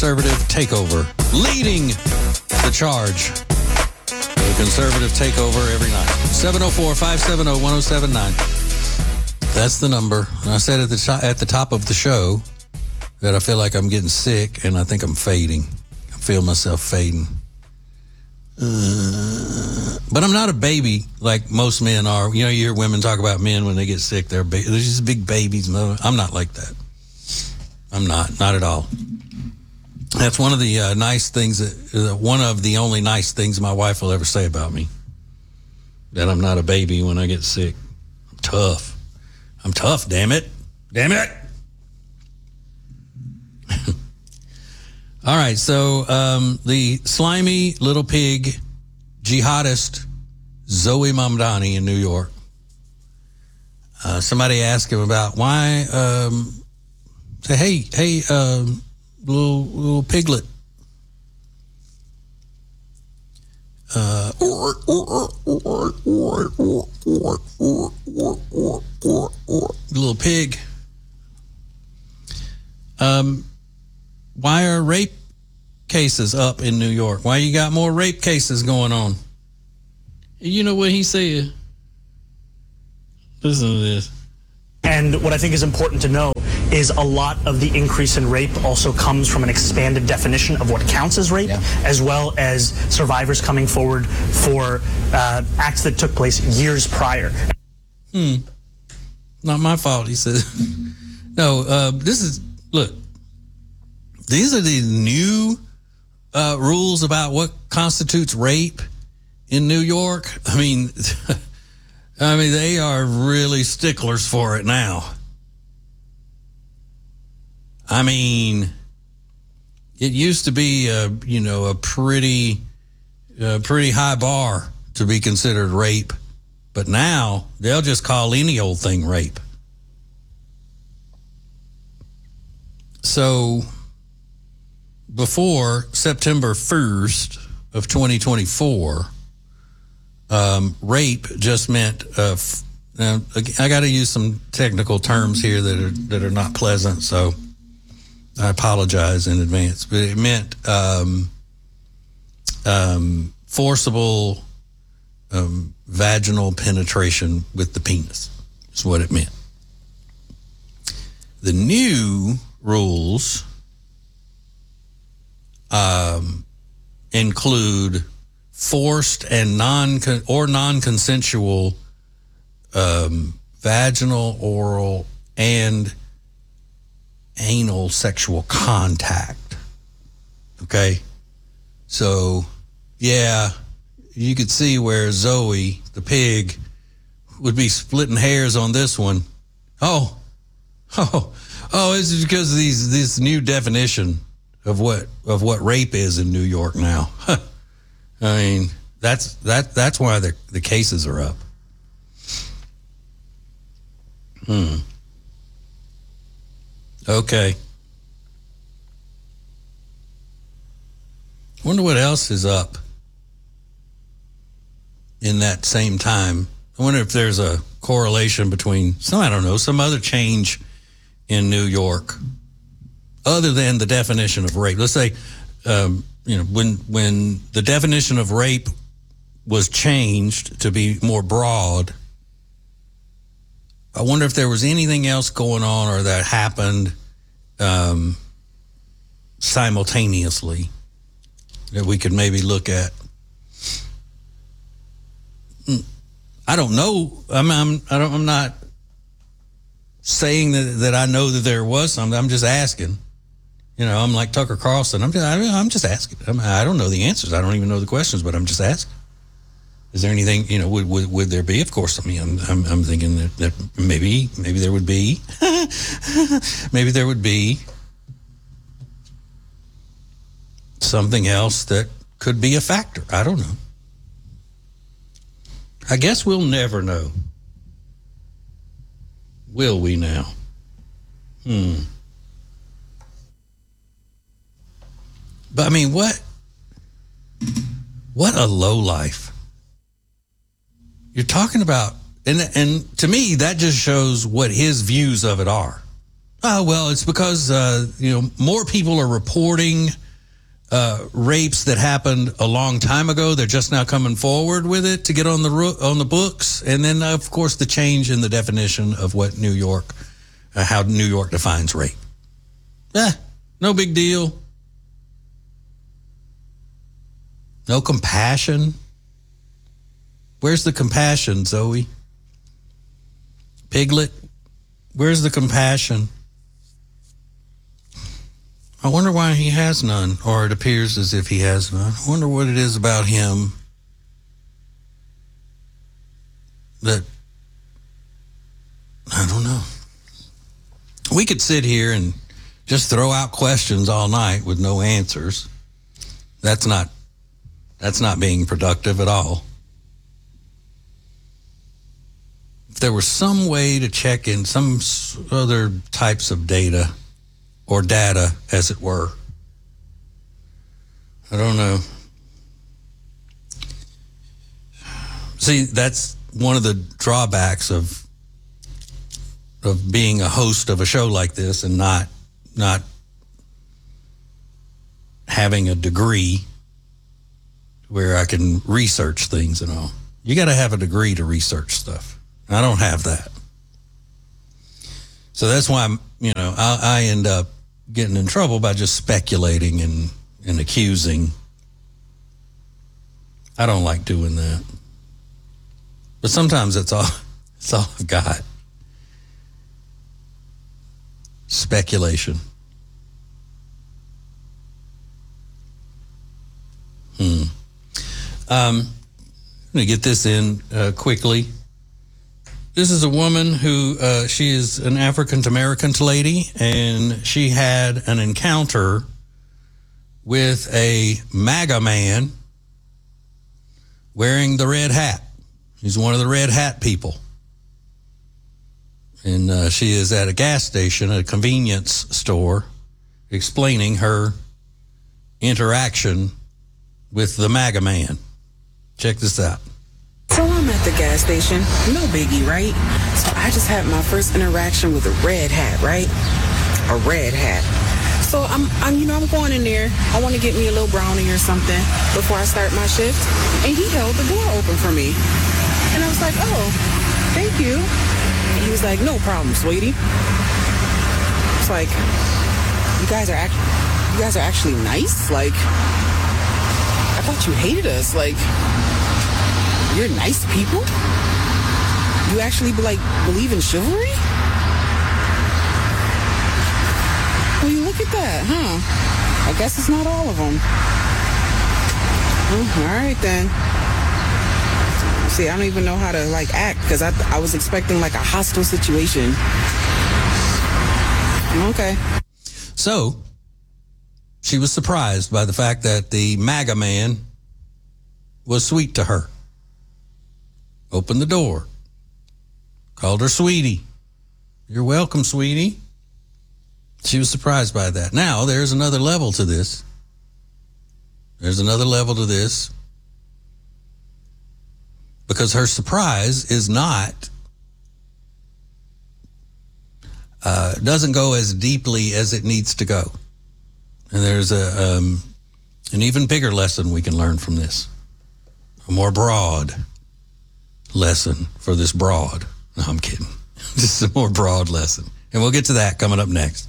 conservative takeover, leading the charge. The conservative takeover every night. 704-570-1079. That's the number. And I said at the top of the show that I feel like I'm getting sick and I think I'm fading. I feel myself fading. But I'm not a baby like most men are. You know, you hear women talk about men when they get sick. They're just big babies. I'm not like that. I'm not at all. That's one of the nice things, one of the only nice things my wife will ever say about me. That I'm not a baby when I get sick. I'm tough. I'm tough, damn it. Damn it. All right, so the slimy little pig jihadist Zoe Mamdani in New York. Somebody asked him about why. Say, hey, little piglet. Little pig. Why are rape cases up in New York? Why you got more rape cases going on? You know what he said? Listen to this. And what I think is important to know is a lot of the increase in rape also comes from an expanded definition of what counts as rape, as well as survivors coming forward for acts that took place years prior. Not my fault, he said. No, look, these are the new rules about what constitutes rape in New York. I mean, they are really sticklers for it now. I mean, it used to be a pretty high bar to be considered rape, but now they'll just call any old thing rape. So before September 1st of 2024, rape just meant I got to use some technical terms here that are not pleasant, so I apologize in advance. But it meant forcible vaginal penetration with the penis is what it meant. The new rules include forced and non-consensual vaginal, oral, and anal sexual contact. Okay? So, yeah, you could see where Zoe, the pig, would be splitting hairs on this one. Oh, it's because of this new definition of what rape is in New York now. I mean, that's why the cases are up. Okay. Wonder what else is up in that same time. I wonder if there's a correlation between some other change in New York other than the definition of rape. Let's say, when the definition of rape was changed to be more broad, I wonder if there was anything else going on or that happened simultaneously that we could maybe look at. I don't know. I'm not saying that I know that there was something. I'm just asking. I'm like Tucker Carlson. I'm just asking. I don't know the answers. I don't even know the questions, but I'm just asking. Is there anything, would there be? Of course. I mean, I'm thinking that maybe there would be. Maybe there would be something else that could be a factor. I don't know. I guess we'll never know. Will we now? But I mean, what a lowlife. You're talking about, and to me, that just shows what his views of it are. Well, it's because more people are reporting rapes that happened a long time ago. They're just now coming forward with it to get on the books, and then of course the change in the definition of what New York, how New York defines rape. No big deal. No compassion. Where's the compassion, Zoe? Piglet, where's the compassion? I wonder why he has none, or it appears as if he has none. I wonder what it is about him that, I don't know. We could sit here and just throw out questions all night with no answers. That's not being productive at all. If there was some way to check in some other types of data, or data, as it were. I don't know. See, that's one of the drawbacks of being a host of a show like this and not having a degree where I can research things and all. You got to have a degree to research stuff. I don't have that. So that's why I end up getting in trouble by just speculating and accusing. I don't like doing that. But sometimes it's all I've got. Speculation. I'm going to get this in quickly. This is a woman who, she is an African-American lady, and she had an encounter with a MAGA man wearing the red hat. He's one of the red hat people. And she is at a gas station, a convenience store, explaining her interaction with the MAGA man. Check this out. So I'm at the gas station, no biggie, right? So I just had my first interaction with a red hat, right? A red hat. So I'm going in there. I want to get me a little brownie or something before I start my shift. And he held the door open for me. And I was like, oh, thank you. And he was like, no problem, sweetie. It's like, you guys are actually nice? Like, I thought you hated us. Like, you're nice people? You actually believe in chivalry? Well, you look at that, huh? I guess it's not all of them. All right then. See, I don't even know how to act because I was expecting a hostile situation. Okay. So, she was surprised by the fact that the MAGA man was sweet to her. Opened the door. Called her sweetie. You're welcome, sweetie. She was surprised by that. Now, there's another level to this. Because her surprise is not, doesn't go as deeply as it needs to go. And there's an even bigger lesson we can learn from this. A more broad lesson for this broad. No, I'm kidding. This is a more broad lesson. And we'll get to that coming up next.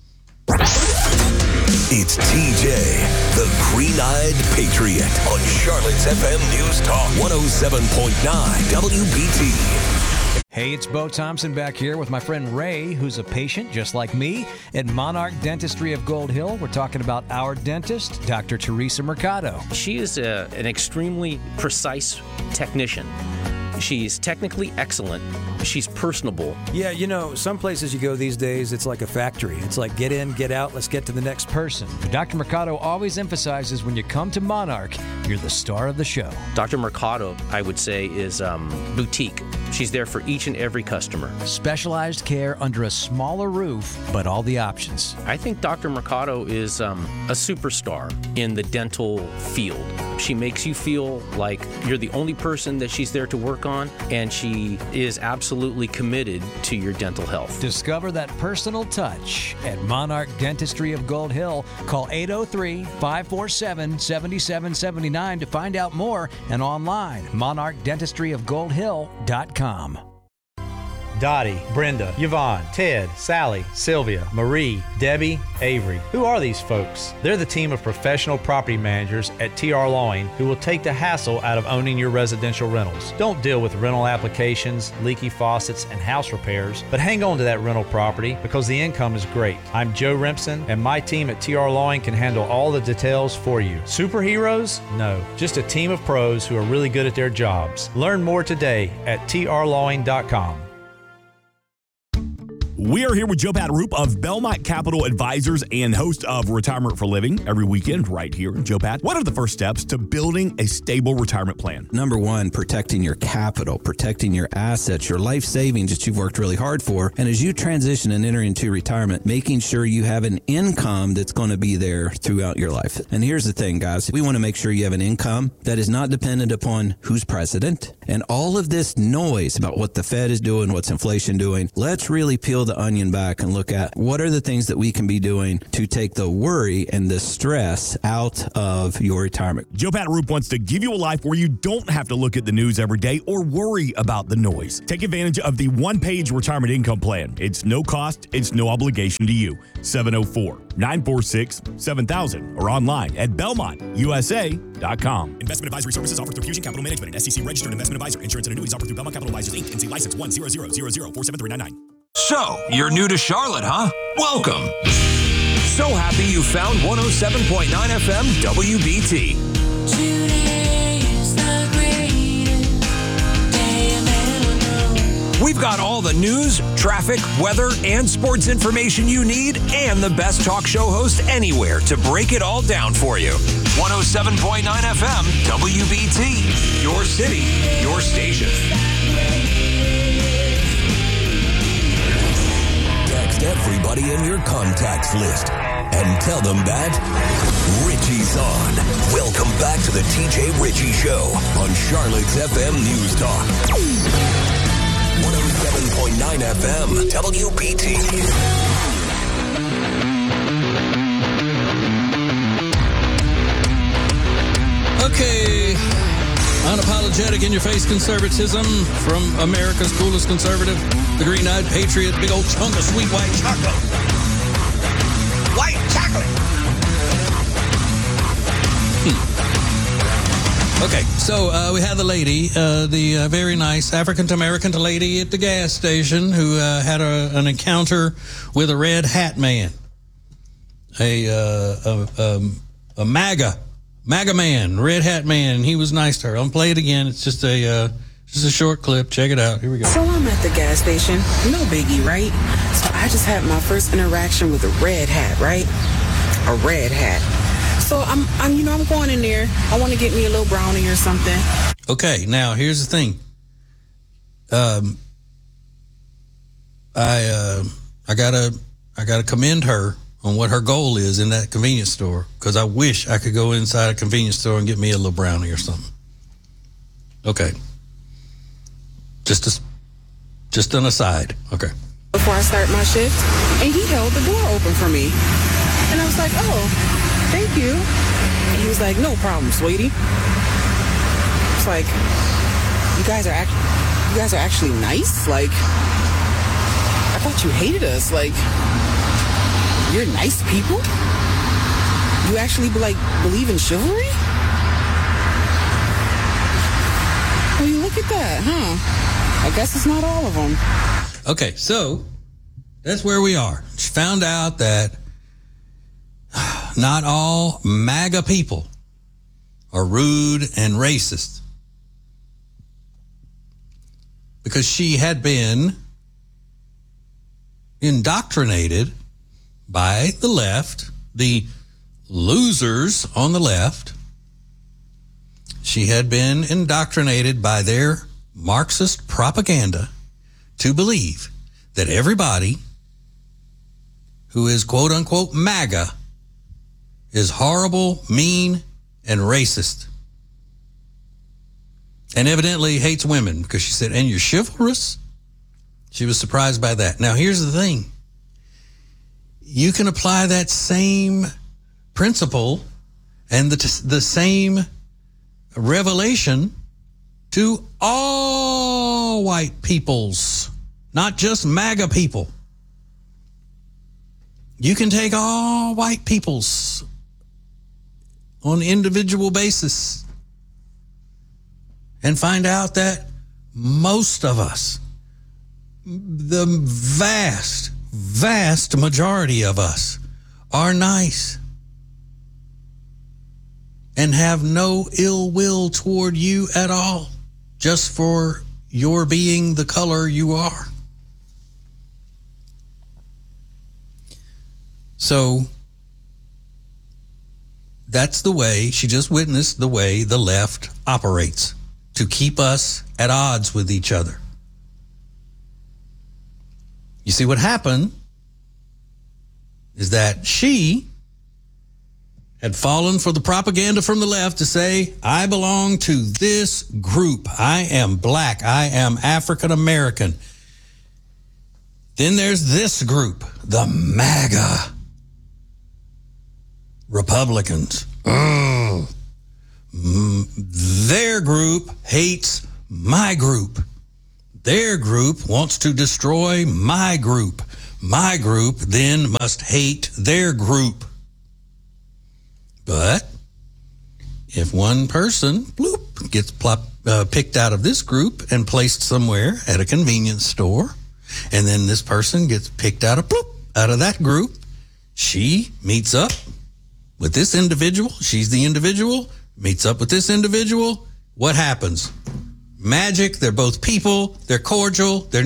It's TJ, the Green-Eyed Patriot, on Charlotte's FM News Talk 107.9 WBT. Hey, it's Bo Thompson back here with my friend Ray, who's a patient just like me at Monarch Dentistry of Gold Hill. We're talking about our dentist, Dr. Teresa Mercado. She is an extremely precise technician. She's technically excellent. She's personable. Yeah, some places you go these days, it's like a factory. It's like get in, get out, let's get to the next person. But Dr. Mercado always emphasizes when you come to Monarch, you're the star of the show. Dr. Mercado, I would say, is boutique. She's there for each and every customer. Specialized care under a smaller roof, but all the options. I think Dr. Mercado is a superstar in the dental field. She makes you feel like you're the only person that she's there to work on, and she is absolutely committed to your dental health. Discover that personal touch at Monarch Dentistry of Gold Hill. Call 803-547-7779 to find out more, and online, monarchdentistryofgoldhill.com. Dottie, Brenda, Yvonne, Ted, Sally, Sylvia, Marie, Debbie, Avery. Who are these folks? They're the team of professional property managers at TR Lawing who will take the hassle out of owning your residential rentals. Don't deal with rental applications, leaky faucets, and house repairs, but hang on to that rental property because the income is great. I'm Joe Rimpson, and my team at TR Lawing can handle all the details for you. Superheroes? No, just a team of pros who are really good at their jobs. Learn more today at trlawing.com. We are here with Joe Pat Roop of Belmont Capital Advisors and host of Retirement for Living every weekend right here. Joe Pat, what are the first steps to building a stable retirement plan? Number one, protecting your capital, protecting your assets, your life savings that you've worked really hard for. And as you transition and enter into retirement, making sure you have an income that's going to be there throughout your life. And here's the thing, guys. We want to make sure you have an income that is not dependent upon who's president and all of this noise about what the Fed is doing, what's inflation doing. Let's really peel the onion back and look at what are the things that we can be doing to take the worry and the stress out of your retirement. Joe Pat Roop wants to give you a life where you don't have to look at the news every day or worry about the noise. Take advantage of the one-page retirement income plan. It's no cost, it's no obligation to you. 704-946-7000 or online at BelmontUSA.com. Investment advisory services offered through Fusion Capital Management, an SEC registered investment advisor. Insurance and annuities offered through Belmont Capital Advisors Inc. NC license 10000047399. So, you're new to Charlotte, huh? Welcome. So happy you found 107.9 FM WBT. Today is the greatest day I've ever known. We've got all the news, traffic, weather, and sports information you need, and the best talk show host anywhere to break it all down for you. 107.9 FM WBT. Your city, your station. Everybody in your contacts list and tell them that Richie's on. Welcome back to the TJ Ritchie Show on Charlotte's FM News Talk. 107.9 FM WBT. Okay. Unapologetic in-your-face conservatism from America's coolest conservative, the green-eyed patriot, big old chunk of sweet white chocolate. White chocolate! Okay, so we had the lady, the very nice African-American lady at the gas station who had an encounter with a red hat man, a MAGA man, red hat man, and he was nice to her. I'll play it again. It's just a short clip. Check it out. Here we go. So I'm at the gas station. No biggie, right? So I just had my first interaction with a red hat, right? A red hat. So I'm going in there. I want to get me a little brownie or something. Okay, now here's the thing. I gotta commend her on what her goal is in that convenience store, because I wish I could go inside a convenience store and get me a little brownie or something. Okay. Just an aside. Okay. Before I start my shift, and he held the door open for me. And I was like, oh, thank you. And he was like, no problem, sweetie. It's like, you guys are actually nice? Like, I thought you hated us. Like, you're nice people? You actually believe in chivalry? Well, you look at that, huh? I guess it's not all of them. Okay, so that's where we are. She found out that not all MAGA people are rude and racist, because she had been indoctrinated by the left, the losers on the left. She had been indoctrinated by their Marxist propaganda to believe that everybody who is quote unquote MAGA is horrible, mean, and racist. And evidently hates women because she said, and you're chivalrous? She was surprised by that. Now, here's the thing. You can apply that same principle and the same revelation to all white peoples, not just MAGA people. You can take all white peoples on an individual basis and find out that most of us, the vast, vast majority of us, are nice and have no ill will toward you at all, just for your being the color you are. So that's the way, she just witnessed the way the left operates to keep us at odds with each other. You see, what happened is that she had fallen for the propaganda from the left to say, I belong to this group. I am black. I am African American. Then there's this group, the MAGA Republicans. Their group hates my group. Their group wants to destroy my group. My group then must hate their group. But if one person, bloop, gets picked out of this group and placed somewhere at a convenience store, and then this person gets picked out of that group, she meets up with this individual. She's the individual, meets up with this individual. What happens? Magic. They're both people. They're cordial. They're